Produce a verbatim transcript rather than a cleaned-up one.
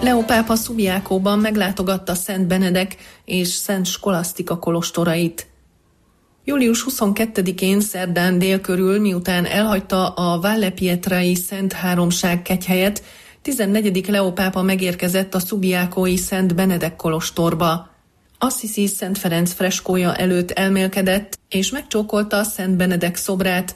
Leó pápa Subiacóban meglátogatta Szent Benedek és Szent Skolasztika kolostorait. július huszonkettedikén szerdán délkörül, miután elhagyta a Valle Pietrai Szent Háromság kegyhelyet, tizennegyedik Leó pápa megérkezett a subiacói Szent Benedek kolostorba. Assisi Szent Ferenc freskója előtt elmélkedett, és megcsókolta Szent Benedek szobrát,